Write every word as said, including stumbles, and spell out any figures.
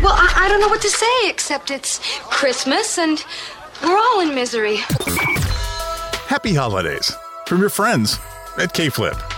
Well, I, I don't know what to say, except it's Christmas and we're all in misery. Happy holidays from your friends at K-Flip.